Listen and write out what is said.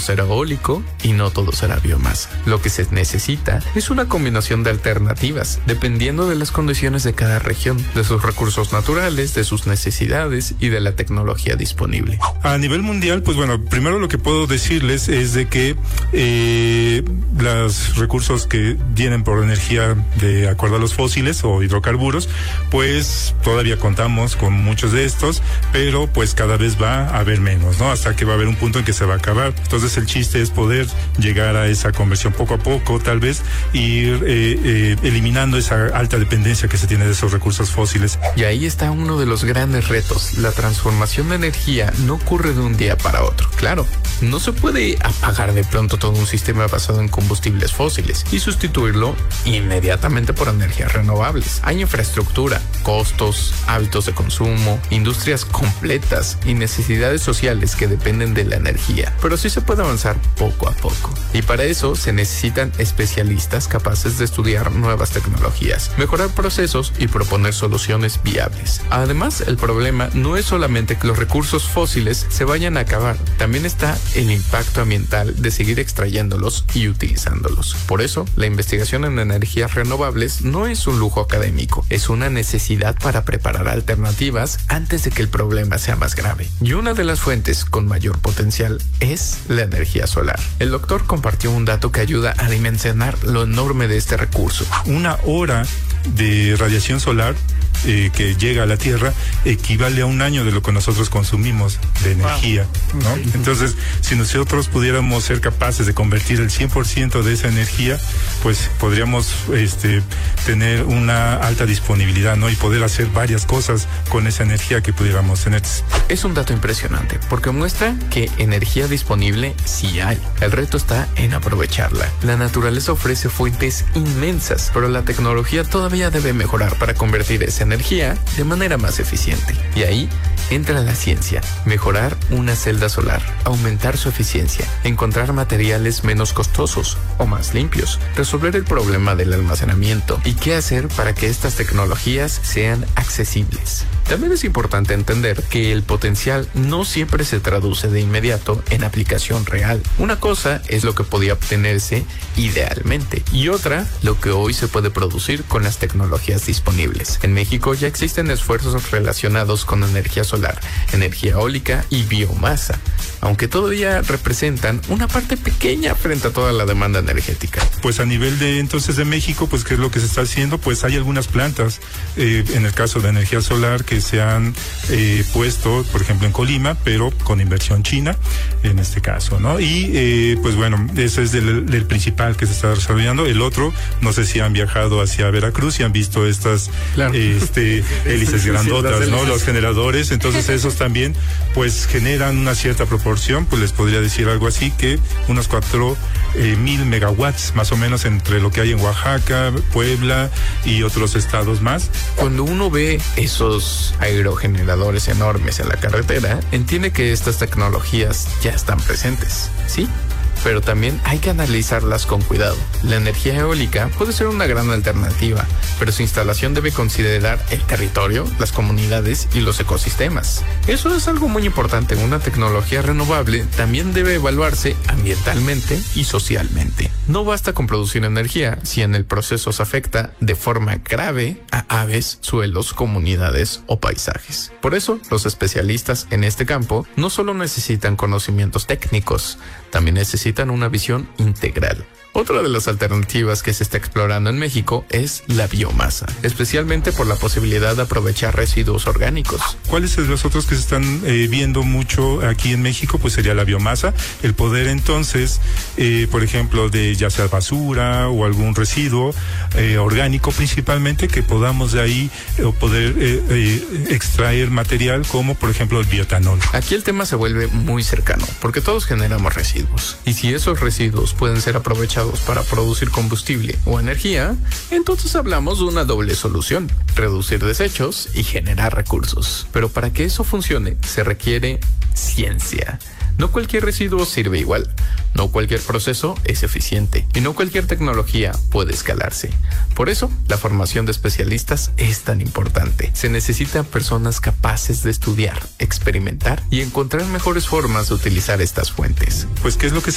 será eólico y no todo será biomasa. Lo que se necesita es una combinación de alternativas, dependiendo de las condiciones de cada región, de sus recursos naturales, de sus necesidades y de la tecnología disponible. A nivel mundial, pues bueno, primero lo que puedo decirles es de que los recursos que vienen por energía de acuerdo a los fósiles o hidrocarburos, pues todavía contamos con muchos de estos, pero pues cada vez va a haber menos, ¿no? Hasta que va a haber un punto en que se va a acabar. Entonces el chiste es poder llegar a esa conversión poco a poco, tal vez, ir eliminando esa alta dependencia que se tiene de esos recursos fósiles. Y ahí está uno de los grandes retos. La transformación de energía no ocurre de un día para otro. Claro, no se puede apagar de pronto todo un sistema basado en combustibles fósiles y sustituirlo inmediatamente por energías renovables. Hay infraestructura, costos, hábitos de consumo, industrias completas y necesidades sociales que dependen de la energía, pero sí se puede avanzar poco a poco. Y para eso se necesitan especialistas capaces de estudiar nuevas tecnologías, mejorar procesos y proponer soluciones viables. Además, el problema no es solamente que los recursos fósiles se vayan a acabar, también está el impacto ambiental de seguir extrayéndolos y utilizándolos. Por eso, la investigación en energías renovables no es un lujo académico, es una necesidad para preparar alternativas antes de que el problema sea más grave. Y una de las fuentes con mayor potencial es la energía solar. El doctor compartió un dato que ayuda a dimensionar lo enorme de este recurso. Una hora de radiación solar que llega a la Tierra equivale a un año de lo que nosotros consumimos de energía, ¿no? Entonces, si nosotros pudiéramos ser capaces de convertir el 100% de esa energía, pues podríamos tener una alta disponibilidad, ¿no? Y poder hacer varias cosas con esa energía que pudiéramos tener. Es un dato impresionante porque muestra que energía disponible sí hay. El reto está en aprovecharla. La naturaleza ofrece fuentes inmensas, pero la tecnología todavía debe mejorar para convertir esa energía de manera más eficiente. Y ahí entra la ciencia. Mejorar una celda solar, aumentar su eficiencia, encontrar materiales menos costosos o más limpios, resolver el problema del almacenamiento y qué hacer para que estas tecnologías sean accesibles. También es importante entender que el potencial no siempre se traduce de inmediato en aplicación real. Una cosa es lo que podía obtenerse idealmente y otra lo que hoy se puede producir con las tecnologías disponibles. En México ya existen esfuerzos relacionados con energía solar, energía eólica y biomasa, aunque todavía representan una parte pequeña frente a toda la demanda energética. Pues a nivel de entonces de México, pues ¿qué es lo que se está haciendo? Pues hay algunas plantas, en el caso de energía solar, que se han puesto, por ejemplo, en Colima, pero con inversión china, en este caso, ¿no? Y pues bueno, ese es del principal que se está desarrollando. El otro, no sé si han viajado hacia Veracruz y han visto estas hélices grandotas, ¿no? Los generadores, entonces esos también, pues generan una cierta proporción, pues les podría decir algo así, que unos 4,000 megawatts, más o menos, entre lo que hay en Oaxaca, Puebla y otros estados más. Cuando uno ve esos aerogeneradores enormes en la carretera, entiende que estas tecnologías ya están presentes, ¿sí? Pero también hay que analizarlas con cuidado. La energía eólica puede ser una gran alternativa, pero su instalación debe considerar el territorio, las comunidades y los ecosistemas. Eso es algo muy importante. Una tecnología renovable también debe evaluarse ambientalmente y socialmente. No basta con producir energía si en el proceso se afecta de forma grave a aves, suelos, comunidades o paisajes. Por eso, los especialistas en este campo no solo necesitan conocimientos técnicos, también necesitan una visión integral. Otra de las alternativas que se está explorando en México es la biomasa, especialmente por la posibilidad de aprovechar residuos orgánicos. ¿Cuáles son los otros que se están viendo mucho aquí en México? Pues sería la biomasa, el poder entonces, por ejemplo, de ya sea basura o algún residuo orgánico principalmente, que podamos de ahí poder extraer material como por ejemplo el bioetanol. Aquí el tema se vuelve muy cercano, porque todos generamos residuos, y si esos residuos pueden ser aprovechados para producir combustible o energía, entonces hablamos de una doble solución: reducir desechos y generar recursos. Pero para que eso funcione se requiere ciencia. No cualquier residuo sirve igual, no cualquier proceso es eficiente y no cualquier tecnología puede escalarse. Por eso, la formación de especialistas es tan importante. Se necesitan personas capaces de estudiar, experimentar y encontrar mejores formas de utilizar estas fuentes. Pues, ¿qué es lo que